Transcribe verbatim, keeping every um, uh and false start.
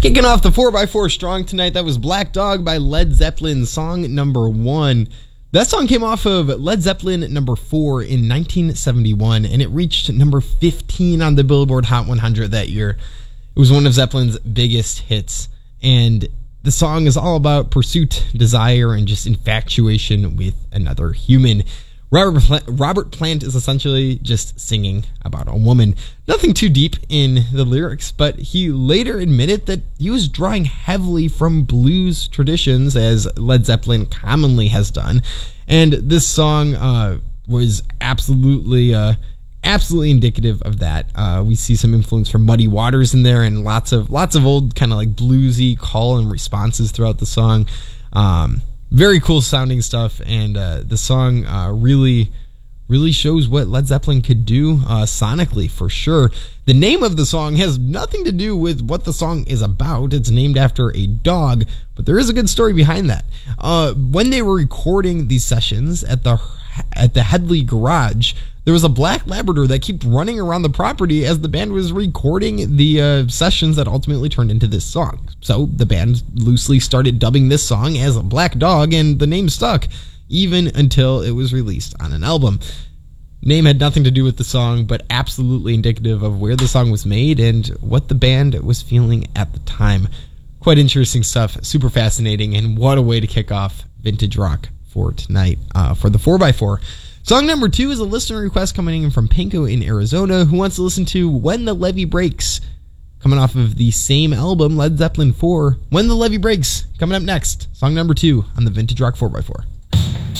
Kicking off the four by four strong tonight, that was Black Dog by Led Zeppelin, song number one. That song came off of Led Zeppelin number four in nineteen seventy-one, and it reached number fifteen on the Billboard Hot one hundred that year. It was one of Zeppelin's biggest hits, and the song is all about pursuit, desire, and just infatuation with another human. Robert Plant, Robert Plant is essentially just singing about a woman. Nothing too deep in the lyrics, but he later admitted that he was drawing heavily from blues traditions, as Led Zeppelin commonly has done. And this song uh, was absolutely, uh, absolutely indicative of that. Uh, we see some influence from Muddy Waters in there, and lots of lots of old kind of like bluesy call and responses throughout the song. Um, Very cool sounding stuff, and uh, the song uh, really, really shows what Led Zeppelin could do uh, sonically, for sure. The name of the song has nothing to do with what the song is about. It's named after a dog, but there is a good story behind that. Uh, when they were recording these sessions at the at the Headley Garage, there was a black Labrador that kept running around the property as the band was recording the uh, sessions that ultimately turned into this song. So the band loosely started dubbing this song as a Black Dog, and the name stuck, even until it was released on an album. Name had nothing to do with the song, but absolutely indicative of where the song was made and what the band was feeling at the time. Quite interesting stuff, super fascinating, and what a way to kick off Vintage Rock for tonight, uh, for the four by four. Song number two is a listener request coming in from Pinko in Arizona, who wants to listen to When the Levee Breaks, coming off of the same album, Led Zeppelin four. When the Levee Breaks, coming up next. Song number two on the Vintage Rock four by four.